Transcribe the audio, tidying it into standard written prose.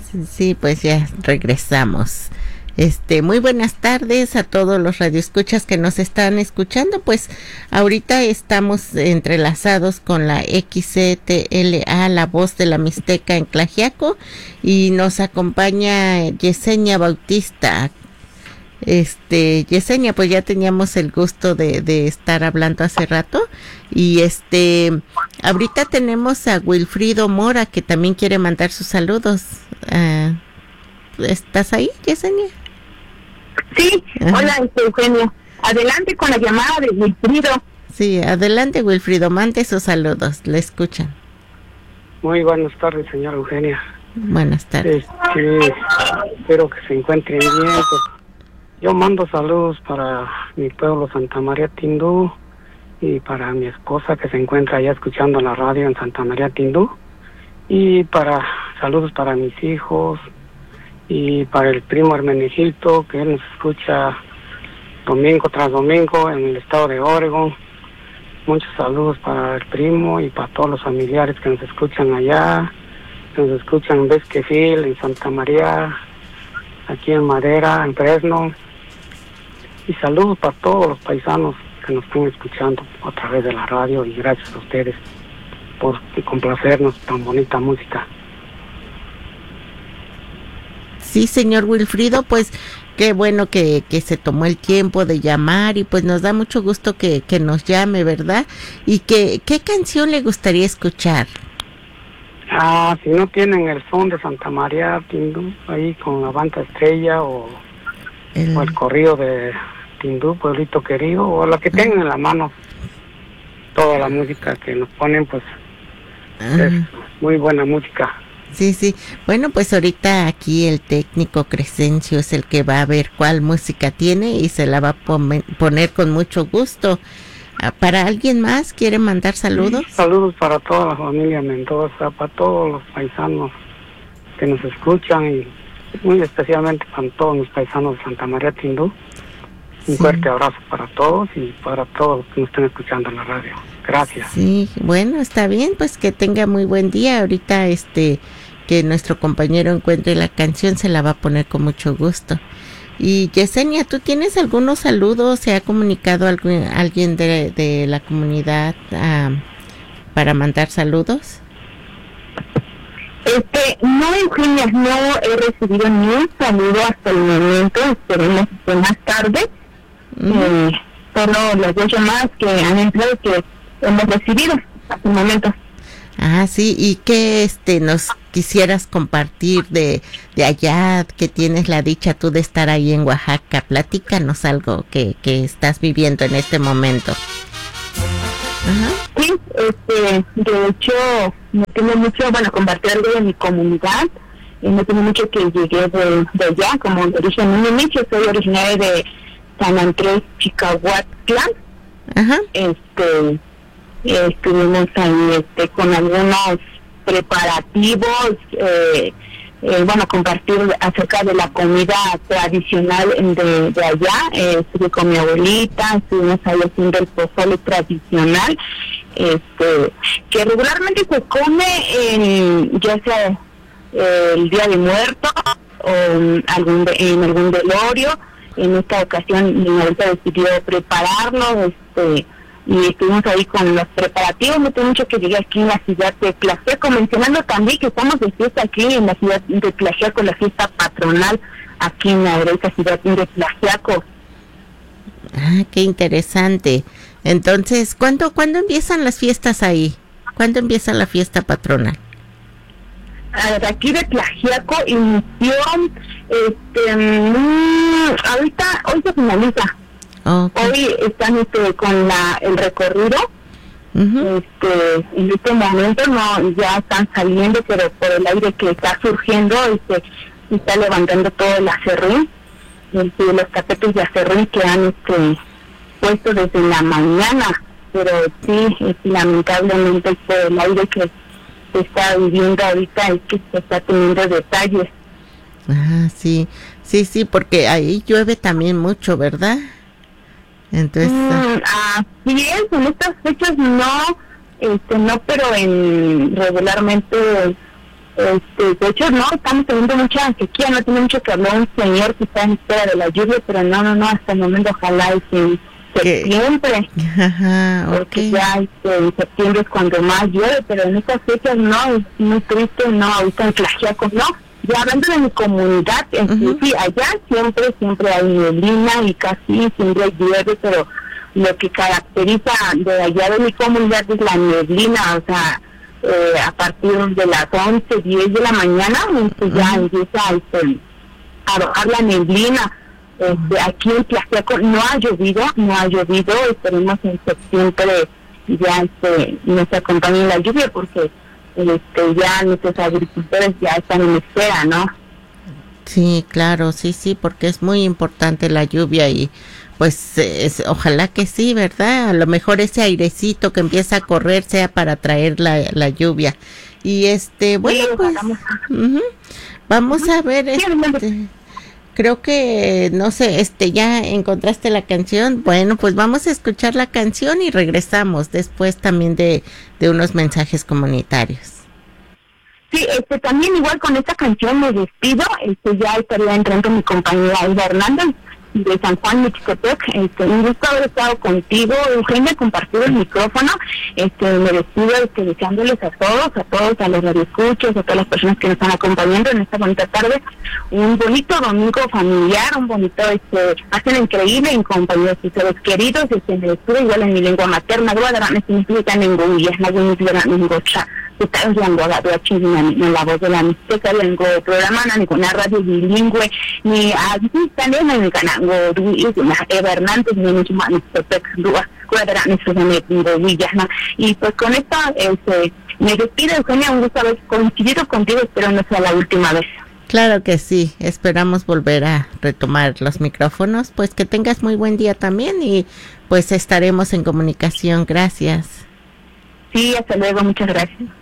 Sí, pues ya regresamos. Muy buenas tardes a todos los radioescuchas que nos están escuchando. Pues ahorita estamos entrelazados con la XCTLA, la voz de la Mixteca en Tlaxiaco, y nos acompaña Yesenia Bautista. Yesenia, pues ya teníamos el gusto de estar hablando hace rato, y ahorita tenemos a Wilfrido Mora, que también quiere mandar sus saludos. ¿Estás ahí, Yesenia? Sí, hola, Eugenio. Adelante con la llamada de Wilfrido. Sí, adelante, Wilfrido, mande sus saludos, le escuchan. Muy buenas tardes, señora Eugenia. Buenas tardes. Espero que se encuentren bien. Pues, yo mando saludos para mi pueblo Santa María Tindú y para mi esposa que se encuentra allá escuchando la radio en Santa María Tindú, y saludos para mis hijos y para el primo Hermenegildo, que él nos escucha domingo tras domingo en el estado de Oregon. Muchos saludos para el primo y para todos los familiares que nos escuchan allá, que nos escuchan en Vesquefil, en Santa María, aquí en Madera, en Fresno. Y saludos para todos los paisanos que nos están escuchando a través de la radio, y gracias a ustedes por complacernos tan bonita música. Sí, señor Wilfrido, pues qué bueno que se tomó el tiempo de llamar, y pues nos da mucho gusto que nos llame, ¿verdad? ¿Y qué canción le gustaría escuchar? Si no tienen el son de Santa María Tindú, ahí con la banda Estrella o el corrido de Tindú, Pueblito Querido, o la que tengan en la mano. Toda la música que nos ponen, pues es muy buena música. Sí, sí. Bueno, pues ahorita aquí el técnico Crescencio es el que va a ver cuál música tiene y se la va a poner con mucho gusto. ¿Para alguien más quiere mandar saludos? Sí, saludos para toda la familia Mendoza, para todos los paisanos que nos escuchan, y muy especialmente para todos los paisanos de Santa María Tindú. Un fuerte abrazo para todos y para todos los que nos estén escuchando en la radio. Gracias. Sí, bueno, está bien, pues que tenga muy buen día. Ahorita que nuestro compañero encuentre la canción, se la va a poner con mucho gusto. Y Yesenia, ¿tú tienes algunos saludos? ¿Se ha comunicado alguien de la comunidad para mandar saludos? No, Eugenia, no he recibido ni un saludo hasta el momento. Esperemos que más tarde. Solo las 2 llamadas que han entrado que hemos recibido hasta el momento. Sí, ¿y qué nos quisieras compartir de allá, que tienes la dicha tú de estar ahí en Oaxaca? Platícanos algo que estás viviendo en este momento. Sí, de hecho, me tengo mucho, compartir algo de mi comunidad. Me tengo mucho que llegué de allá, como de origen Unimicho. Soy originaria de San Andrés, Chicahuatlán. Estuvimos ahí con algunos preparativos, compartir acerca de la comida tradicional de allá. Estuve con mi abuelita, estuvimos ahí haciendo el pozole tradicional, que regularmente se come ya sea el Día de Muertos o en algún velorio. En esta ocasión mi abuelita decidió prepararlo, y estuvimos ahí con los preparativos. Me tengo mucho que llegué aquí en la ciudad de Tlaxiaco, mencionando también que estamos de fiesta aquí en la ciudad de Tlaxiaco, la fiesta patronal aquí en la heroica ciudad de Tlaxiaco. Qué interesante. Entonces, ¿cuándo empiezan las fiestas ahí? ¿Cuándo empieza la fiesta patronal? Aquí de Tlaxiaco inició, hoy se finaliza. Okay. Hoy están con el recorrido. En este momento ya están saliendo, pero por el aire que está surgiendo, está levantando todo el acerrín, los tapetes de acerrín que han puesto desde la mañana, pero sí, lamentablemente por el aire que se está viviendo ahorita es que se está teniendo detalles. Sí, porque ahí llueve también mucho, ¿verdad? Entonces así es, en estas fechas no, pero regularmente De hecho, no, estamos teniendo mucha sequía, no tiene mucho que hablar un señor que está en espera de la lluvia, pero no, hasta el momento ojalá es en septiembre. Ajá, porque ya en septiembre es cuando más llueve, pero en estas fechas no, es muy triste, no, ahorita en Tlaxiaco no. Ya hablando de mi comunidad, sí, allá siempre hay neblina y casi siempre llueve, pero lo que caracteriza de allá de mi comunidad es la neblina, o sea, a partir de las 11, 10 de la mañana, ya empieza a bajar la neblina. Aquí en Tlaxiaco no ha llovido, esperemos en septiembre ya nos acompañe la lluvia, porque ya nuestros agricultores ya están en espera, ¿no? Sí, claro, sí, porque es muy importante la lluvia y pues ojalá que sí, ¿verdad? A lo mejor ese airecito que empieza a correr sea para traer la lluvia. Y bueno, sí, pues vamos a ver, creo que, no sé, ya encontraste la canción. Bueno, pues vamos a escuchar la canción y regresamos después también de unos mensajes comunitarios. Sí, también igual con esta canción me despido, ya estaría entrando mi compañera Elba Hernández de San Juan, Mixtepec. Un gusto haber estado contigo, Eugenia, compartir el micrófono. Me despido deseándoles a todos, a los radioescuchos, a todas las personas que nos están acompañando en esta bonita tarde, un bonito domingo familiar, un bonito, hacen increíble en compañía de sus seres queridos. Me despido igual en mi lengua materna, la voz de la Mixteca, vengo programa con la radio bilingüe, ni a también en el canal Eva Hernández, ni y pues con esto me despido, Eugenia, un gusto haber coincidido contigo, espero no sea la última vez. Claro que sí, esperamos volver a retomar los micrófonos, pues que tengas muy buen día también y pues estaremos en comunicación, gracias. Sí, hasta luego, muchas gracias.